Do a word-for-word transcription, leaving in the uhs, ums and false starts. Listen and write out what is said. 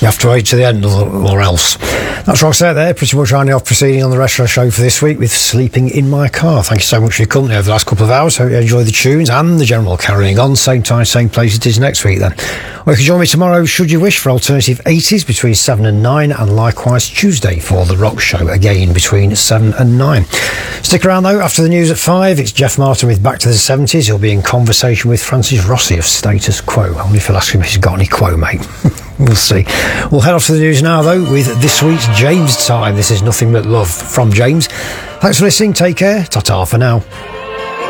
You have to wait to the end or else. That's Roxette there, pretty much rounding off proceeding on the Retro Show for this week with Sleeping in My Car. Thank you so much for your company over the last couple of hours. Hope you enjoy the tunes and the general carrying on. Same time, same place it is next week then. Or you can join me tomorrow, should you wish, for Alternative eighties between seven and nine, and likewise Tuesday for The Rock Show, again between seven and nine. Stick around though, after the news at five, it's Jeff Martin with Back to the seventies. He'll be in conversation with Francis Rossi of Status Quo. I wonder if he'll ask him if he's got any quo, mate. We'll see. We'll head off to the news now, though, with this week's James Time. This is Nothing But Love from James. Thanks for listening. Take care. Ta-ta for now.